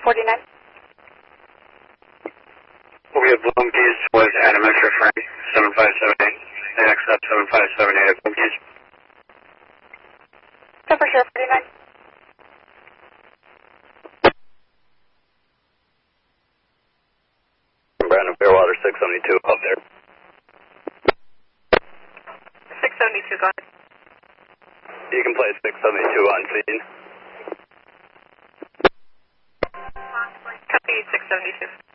49. We have Bloom Keys with Adam Extra Frank, 7578. Next up, 7578 at Bloom Keys. Super Sheriff 49. Brandon Fairwater, 672 up there. 672, go ahead. You can play 672 on scene. Copy 672.